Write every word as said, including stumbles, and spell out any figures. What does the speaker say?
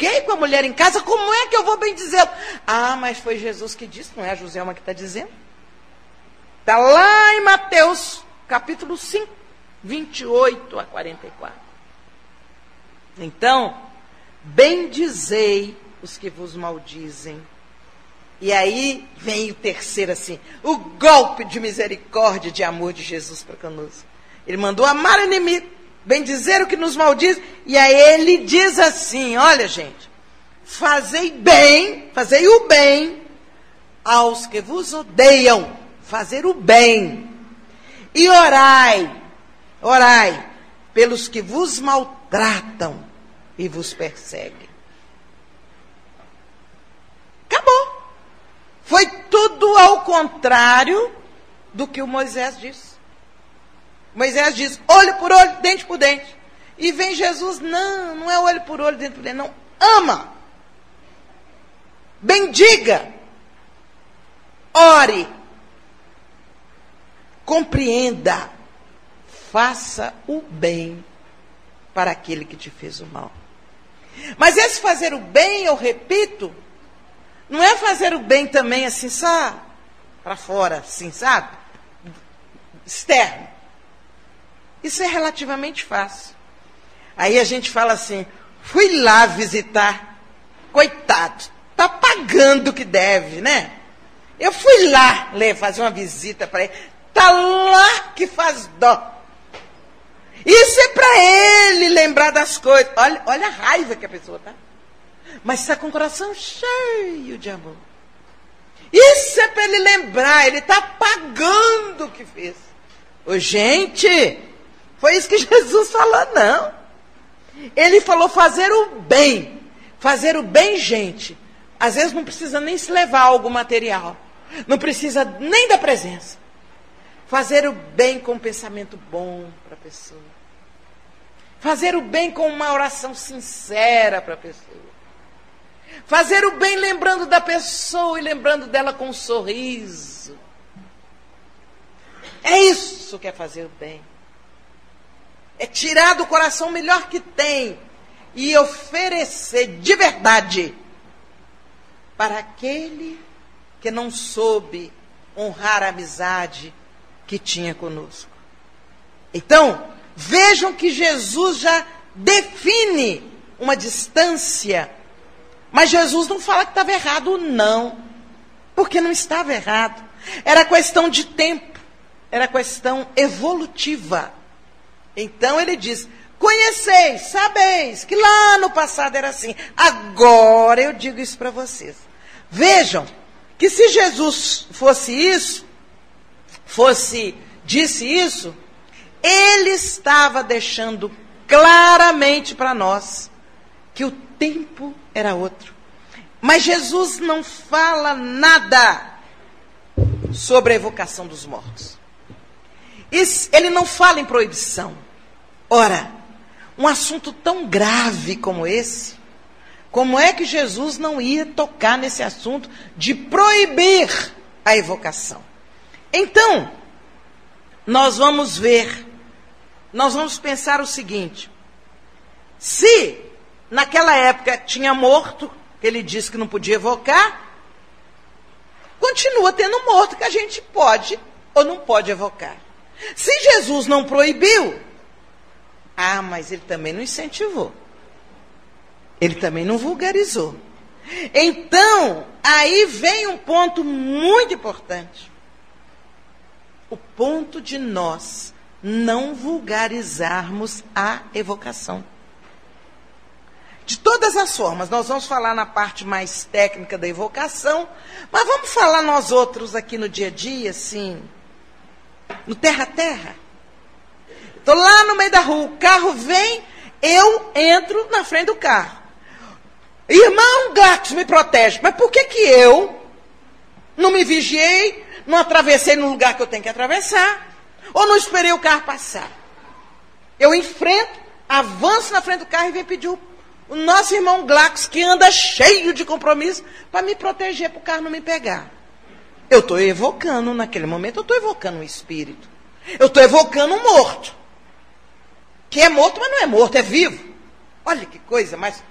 cheguei com a mulher em casa, como é que eu vou bendizê-lo? Ah, mas foi Jesus que disse, não é a Joselma que está dizendo? Está lá em Mateus, capítulo cinco, vinte e oito a quarenta e quatro. Então, bendizei os que vos maldizem. E aí vem o terceiro assim, o golpe de misericórdia, de amor de Jesus para conosco. Ele mandou amar o inimigo, bendizer o que nos maldiz, e aí ele diz assim, olha gente, fazei bem, fazei o bem aos que vos odeiam, fazer o bem, e orai, orai pelos que vos maltratam e vos perseguem. Acabou. Foi tudo ao contrário do que o Moisés disse. Moisés diz, olho por olho, dente por dente. E vem Jesus, não, não é olho por olho, dente por dente, não. Ama. Bendiga. Ore. Compreenda. Faça o bem para aquele que te fez o mal. Mas esse fazer o bem, eu repito, não é fazer o bem também assim, só para fora, assim, sabe? Externo. Isso é relativamente fácil. Aí a gente fala assim, fui lá visitar, coitado, está pagando o que deve, né? Eu fui lá ler, fazer uma visita para ele, está lá que faz dó. Isso é para ele lembrar das coisas. Olha, olha a raiva que a pessoa está. Mas está com o coração cheio de amor. Isso é para ele lembrar, ele está pagando o que fez. Ô, gente, foi isso que Jesus falou, não. Ele falou fazer o bem. Fazer o bem, gente, às vezes não precisa nem se levar algo material. Não precisa nem da presença. Fazer o bem com um pensamento bom para a pessoa. Fazer o bem com uma oração sincera para a pessoa. Fazer o bem lembrando da pessoa e lembrando dela com um sorriso. É isso que é fazer o bem. É tirar do coração o melhor que tem e oferecer de verdade para aquele que não soube honrar a amizade que tinha conosco. Então, vejam que Jesus já define uma distância. Mas Jesus não fala que estava errado, não. Porque não estava errado. Era questão de tempo. Era questão evolutiva. Então ele diz, conheceis, sabeis, que lá no passado era assim. Agora eu digo isso para vocês. Vejam, que se Jesus fosse isso, fosse, disse isso, ele estava deixando claramente para nós que o tempo era outro. Mas Jesus não fala nada sobre a evocação dos mortos. Isso, ele não fala em proibição. Ora, um assunto tão grave como esse, como é que Jesus não ia tocar nesse assunto de proibir a evocação? Então, nós vamos ver, nós vamos pensar o seguinte: se naquela época tinha morto, ele disse que não podia evocar, continua tendo morto que a gente pode ou não pode evocar. Se Jesus não proibiu, ah, mas ele também não incentivou. Ele também não vulgarizou. Então, aí vem um ponto muito importante. O ponto de nós não vulgarizarmos a evocação. De todas as formas, nós vamos falar na parte mais técnica da evocação, mas vamos falar nós outros aqui no dia a dia, assim, no terra a terra. Estou lá no meio da rua, o carro vem, eu entro na frente do carro. Irmão Glacos, me protege. Mas por que que eu não me vigiei, não atravessei no lugar que eu tenho que atravessar, ou não esperei o carro passar? Eu enfrento, avanço na frente do carro e venho pedir o, o nosso irmão Glacos, que anda cheio de compromisso, para me proteger, para o carro não me pegar. Eu estou evocando, naquele momento, eu estou evocando um espírito. Eu estou evocando um morto. Que é morto, mas não é morto, é vivo. Olha que coisa mais